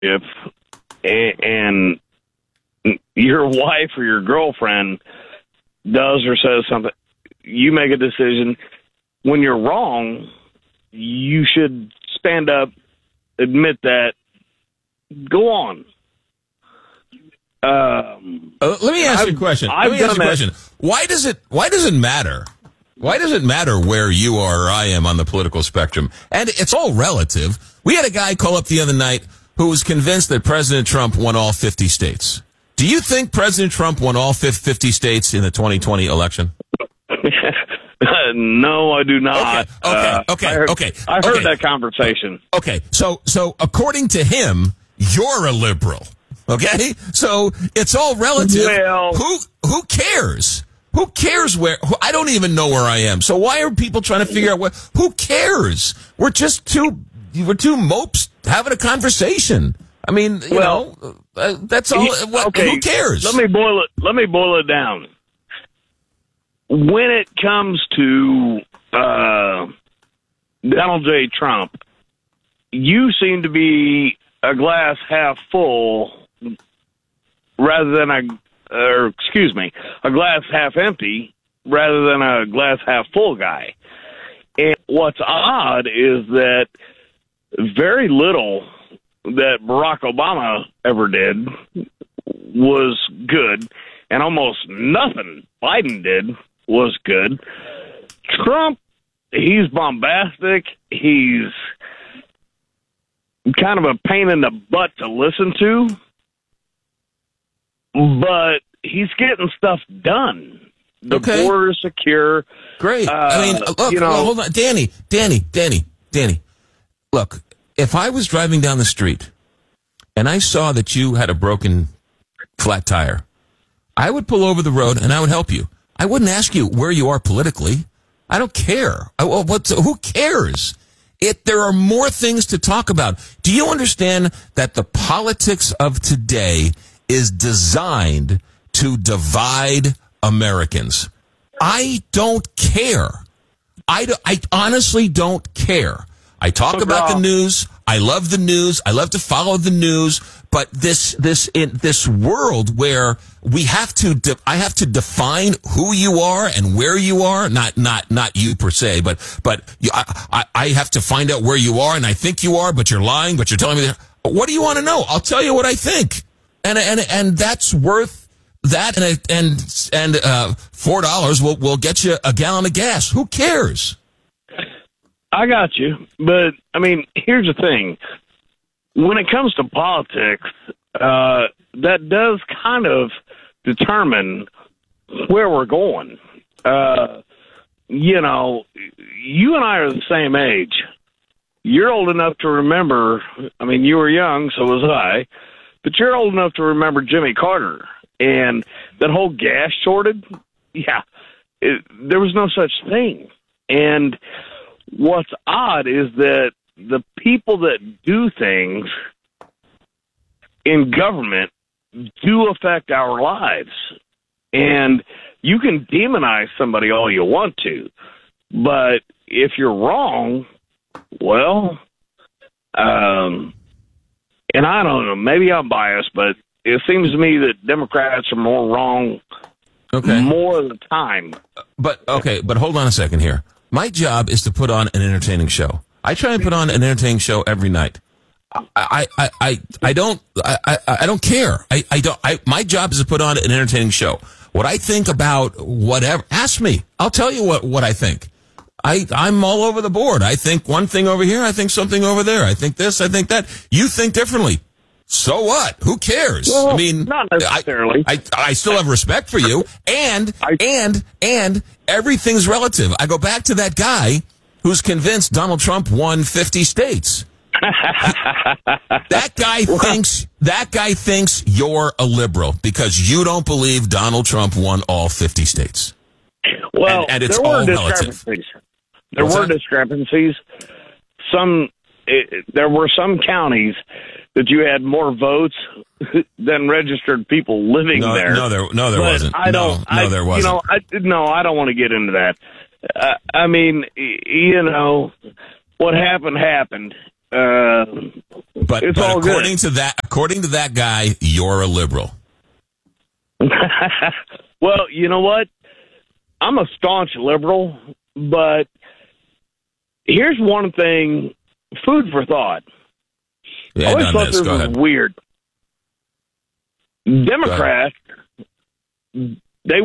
if and your wife or your girlfriend does or says something, you make a decision. When you're wrong, you should stand up, admit that, go on. Let me ask you a question. Why does it matter? Why does it matter where you are or I am on the political spectrum? And it's all relative. We had a guy call up the other night who was convinced that President Trump won all 50 states. Do you think President Trump won all 50 states in the 2020 election? No, I do not. Okay. I heard that conversation. Okay, so according to him, you're a liberal. Okay, so it's all relative. Well, who cares? Who cares where? I don't even know where I am. So why are people trying to figure out who cares? We're two mopes having a conversation. I mean, you know, that's all. Who cares? Let me boil it down. When it comes to Donald J. Trump, you seem to be a glass half full rather than a glass half empty rather than a glass half full guy. And what's odd is that very little that Barack Obama ever did was good, and almost nothing Biden did was good. Trump, he's bombastic. He's kind of a pain in the butt to listen to, but he's getting stuff done. The border is secure. Great. I mean, look, hold on. Danny. Look, if I was driving down the street and I saw that you had a broken flat tire, I would pull over the road and I would help you. I wouldn't ask you where you are politically. I don't care. Who cares? There are more things to talk about. Do you understand that the politics of today is designed to divide Americans? I don't care. I honestly don't care. I talk about the news. I love the news. I love to follow the news. But in this world where I have to define who you are and where you are, not you per se, but I have to find out where you are, and I think you are, but you're lying, but you're telling me that. What do you want to know? I'll tell you what I think, and that's worth that, and $4 will get you a gallon of gas. Who cares? I got you, but I mean, here's the thing. When it comes to politics, that does kind of determine where we're going. You know, you and I are the same age. You're old enough to remember, I mean, you were young, so was I, but you're old enough to remember Jimmy Carter and that whole gas shortage. Yeah, there was no such thing. And what's odd is that the people that do things in government do affect our lives. And you can demonize somebody all you want to, but if you're wrong, well, and I don't know, maybe I'm biased, but it seems to me that Democrats are more wrong more of the time. But hold on a second here. My job is to put on an entertaining show. I try and put on an entertaining show every night. I don't care. My job is to put on an entertaining show. What I think about whatever, ask me. I'll tell you what I think. I'm all over the board. I think one thing over here. I think something over there. I think this. I think that. You think differently. So what? Who cares? Well, I mean, not necessarily. I still have respect for you, and everything's relative. I go back to that guy who's convinced Donald Trump won 50 states. That guy thinks you're a liberal because you don't believe Donald Trump won all 50 states. Well, and it's all relative. There were discrepancies. There were some counties that you had more votes than registered people living there. No, there wasn't. There wasn't. I don't want to get into that. I mean, what happened. But according to that guy, you're a liberal. Well, you know what? I'm a staunch liberal, but here's one thing, food for thought. Yeah, I always thought this was weird. Democrats, they're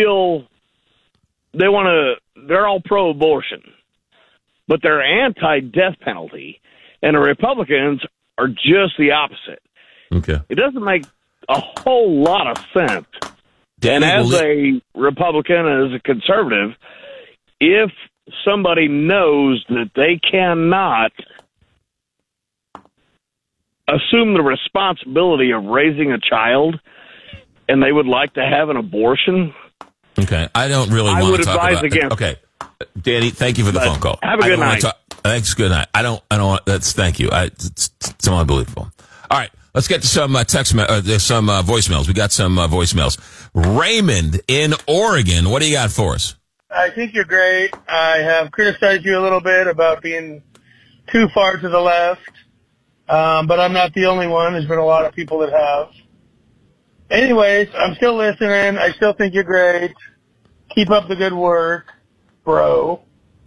all pro-abortion, but they're anti-death penalty, and the Republicans are just the opposite. Okay. It doesn't make a whole lot of sense. Danny, and as a Republican and as a conservative, if somebody knows that they cannot assume the responsibility of raising a child and they would like to have an abortion, okay, I don't really want to talk about. I would advise against. Okay, Danny, thank you for the phone call. Have a good night. Thanks. Good night. I don't want. Thank you. It's unbelievable. All right, let's get to some voicemails. We got some voicemails. Raymond in Oregon, what do you got for us? I think you're great. I have criticized you a little bit about being too far to the left, but I'm not the only one. There's been a lot of people that have. Anyways, I'm still listening. I still think you're great. Keep up the good work, bro.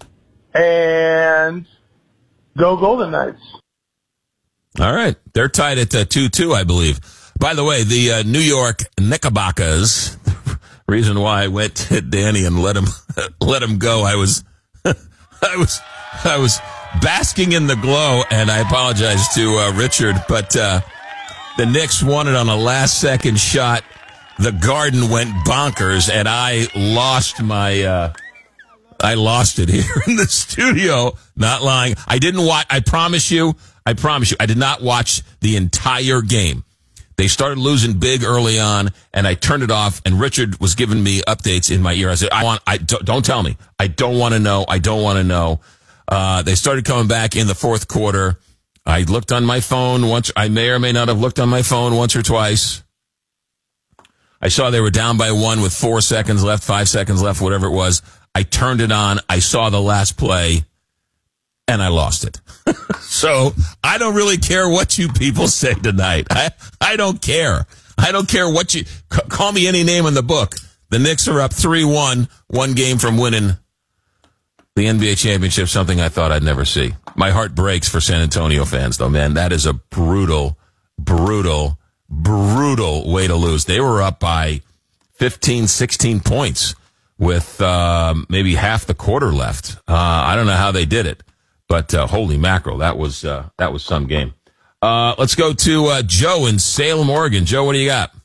And go Golden Knights. All right. They're tied at 2-2, I believe. By the way, the New York Knickerbockers, reason why I went to Danny and let him go, I was basking in the glow, and I apologize to Richard, but the Knicks won it on a last-second shot. The Garden went bonkers, and I lost it here in the studio. Not lying. I didn't watch. I promise you, I did not watch the entire game. They started losing big early on, and I turned it off, and Richard was giving me updates in my ear. I said, don't tell me. I don't want to know. I don't want to know. They started coming back in the fourth quarter. I looked on my phone once. I may or may not have looked on my phone once or twice. I saw they were down by 1 with 4 seconds left, 5 seconds left, whatever it was. I turned it on. I saw the last play, and I lost it. So I don't really care what you people say tonight. I don't care. I don't care what you call me any name in the book. The Knicks are up 3-1, one game from winning the NBA championship, something I thought I'd never see. My heart breaks for San Antonio fans, though, man. That is a brutal, brutal, brutal way to lose. They were up by 15, 16 points with maybe half the quarter left. I don't know how they did it, but holy mackerel, that was some game. Let's go to Joe in Salem, Oregon. Joe, what do you got?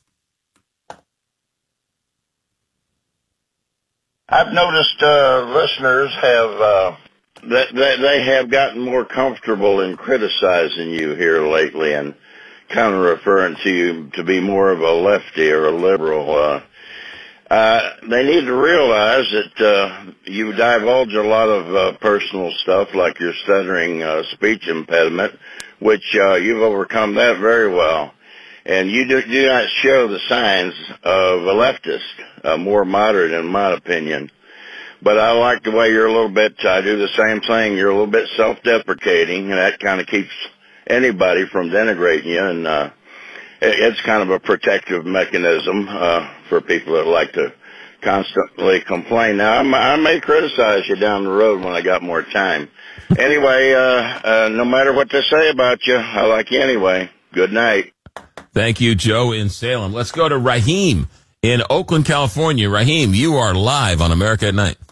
I've noticed listeners have they have gotten more comfortable in criticizing you here lately and kind of referring to you to be more of a lefty or a liberal. They need to realize that you divulge a lot of personal stuff, like your stuttering speech impediment, which you've overcome that very well. And you do not show the signs of a leftist, more moderate in my opinion. But I like the way you're a little bit, I do the same thing, you're a little bit self-deprecating, and that kind of keeps anybody from denigrating you, and it's kind of a protective mechanism for people that like to constantly complain. Now, I may criticize you down the road when I got more time. Anyway, no matter what they say about you, I like you anyway. Good night. Thank you, Joe in Salem. Let's go to Raheem in Oakland, California. Raheem, you are live on America at Night.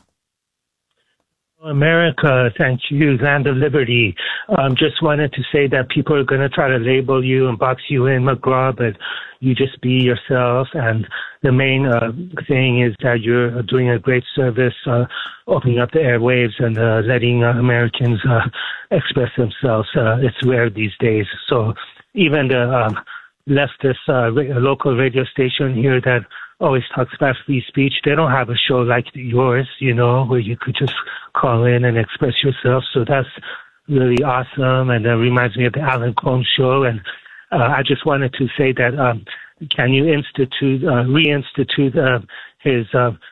America, thank you, land of liberty. Just wanted to say that people are going to try to label you and box you in, McGraw, but you just be yourself. And the main thing is that you're doing a great service, opening up the airwaves and letting Americans express themselves. It's rare these days. So even the leftist local radio station here that always talks about free speech, they don't have a show like yours, you know, where you could just call in and express yourself. So that's really awesome, and it reminds me of the Alan Colmes show. And I just wanted to say that can you reinstitute his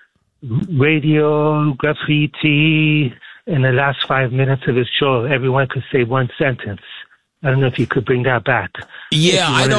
radio graffiti in the last 5 minutes of his show? Everyone could say one sentence. I don't know if you could bring that back. Yeah, I don't.